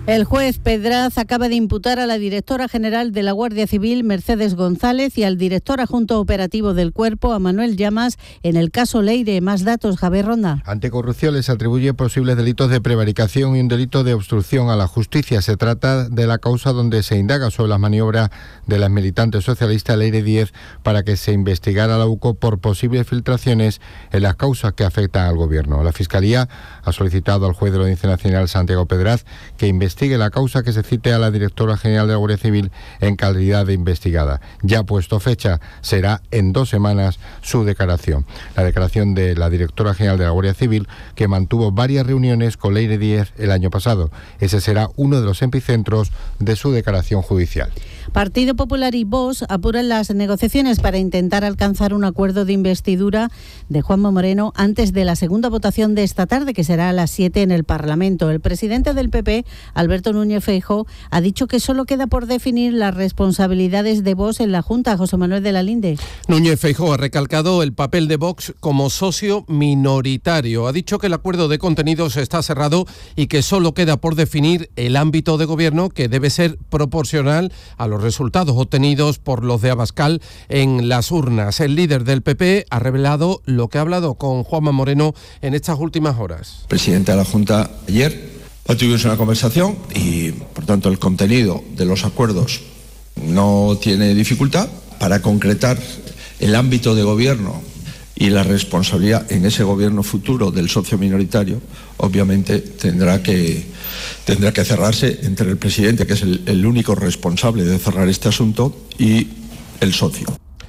El juez Pedraz acaba de imputar a la directora general de la Guardia Civil, Mercedes González, y al director adjunto operativo del Cuerpo, a Manuel Llamas, en el caso Leire. Más datos, Javier Ronda. Anticorrupción les atribuye posibles delitos de prevaricación y un delito de obstrucción a la justicia. Se trata de la causa donde se indaga sobre las maniobras de la militante socialista Leire Díez para que se investigara a la UCO por posibles filtraciones en las causas que afectan al Gobierno. La Fiscalía ha solicitado al juez de la Audiencia Nacional, Santiago Pedraz, que investigue la causa, que se cite a la directora general de la Guardia Civil en calidad de investigada. Ya puesto fecha, será en 2 semanas su declaración. La declaración de la directora general de la Guardia Civil, que mantuvo varias reuniones con Leire Díez el año pasado. Ese será uno de los epicentros de su declaración judicial. Partido Popular y Vox apuran las negociaciones para intentar alcanzar un acuerdo de investidura de Juanma Moreno antes de la segunda votación de esta tarde, que será a las 7 en el Parlamento. El presidente del PP, Alberto Núñez Feijóo, ha dicho que solo queda por definir las responsabilidades de Vox en la Junta. José Manuel de la Linde. Núñez Feijóo ha recalcado el papel de Vox como socio minoritario. Ha dicho que el acuerdo de contenidos está cerrado y que solo queda por definir el ámbito de gobierno, que debe ser proporcional a los resultados obtenidos por los de Abascal en las urnas. El líder del PP ha revelado lo que ha hablado con Juanma Moreno en estas últimas horas. El presidente de la Junta ayer tuvimos una conversación y, por tanto, el contenido de los acuerdos no tiene dificultad. Para concretar el ámbito de gobierno y la responsabilidad en ese gobierno futuro del socio minoritario, obviamente tendrá que cerrarse entre el presidente, que es el único responsable de cerrar este asunto, y el socio.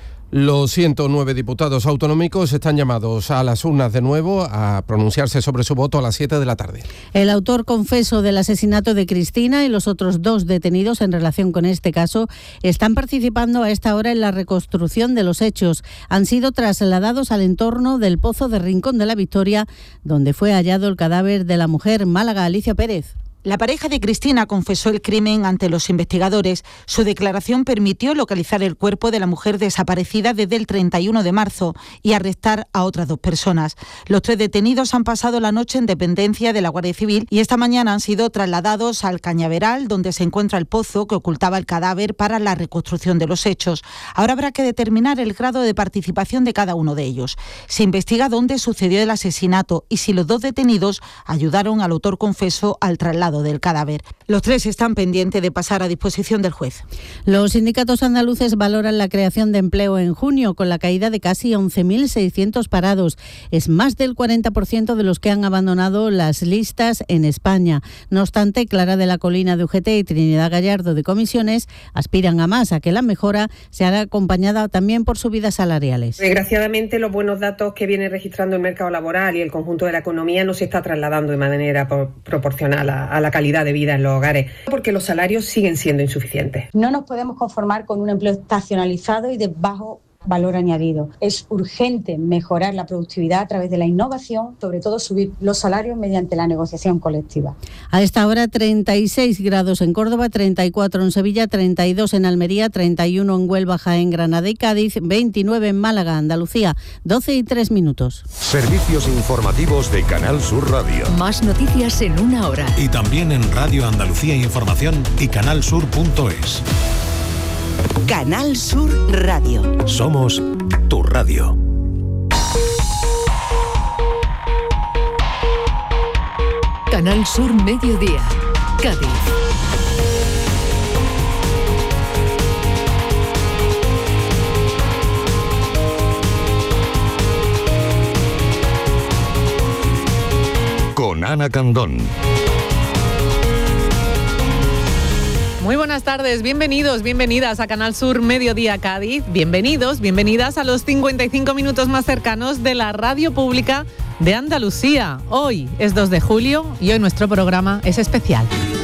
Los 109 diputados autonómicos están llamados a las urnas de nuevo a pronunciarse sobre su voto a las 7 de la tarde. El autor confeso del asesinato de Cristina y los otros 2 detenidos en relación con este caso están participando a esta hora en la reconstrucción de los hechos. Han sido trasladados al entorno del Pozo de Rincón de la Victoria, donde fue hallado el cadáver de la mujer. Málaga, Alicia Pérez. La pareja de Cristina confesó el crimen ante los investigadores. Su declaración permitió localizar el cuerpo de la mujer desaparecida desde el 31 de marzo y arrestar a otras 2 personas. Los 3 detenidos han pasado la noche en dependencia de la Guardia Civil y esta mañana han sido trasladados al Cañaveral, donde se encuentra el pozo que ocultaba el cadáver, para la reconstrucción de los hechos. Ahora habrá que determinar el grado de participación de cada uno de ellos. Se investiga dónde sucedió el asesinato y si los 2 detenidos ayudaron al autor confeso al traslado del cadáver. Los 3 están pendientes de pasar a disposición del juez. Los sindicatos andaluces valoran la creación de empleo en junio, con la caída de casi 11.600 parados. Es más del 40% de los que han abandonado las listas en España. No obstante, Clara de la Colina de UGT y Trinidad Gallardo de Comisiones aspiran a más, a que la mejora sea acompañada también por subidas salariales. Desgraciadamente, los buenos datos que viene registrando el mercado laboral y el conjunto de la economía no se está trasladando de manera proporcional a la calidad de vida en los hogares, porque los salarios siguen siendo insuficientes. No nos podemos conformar con un empleo estacionalizado y de bajo valor añadido. Es urgente mejorar la productividad a través de la innovación, sobre todo subir los salarios mediante la negociación colectiva. A esta hora 36 grados en Córdoba, 34 en Sevilla, 32 en Almería, 31 en Huelva, Jaén, Granada y Cádiz, 29 en Málaga, Andalucía, 12:03. Servicios informativos de Canal Sur Radio. Más noticias en 1 hora. Y también en Radio Andalucía Información y canalsur.es. Canal Sur Radio. Somos tu radio. Canal Sur Mediodía, Cádiz. Con Ana Candón. Muy buenas tardes, bienvenidos, bienvenidas a Canal Sur Mediodía Cádiz, bienvenidos, bienvenidas a los 55 minutos más cercanos de la radio pública de Andalucía. Hoy es 2 de julio y hoy nuestro programa es especial.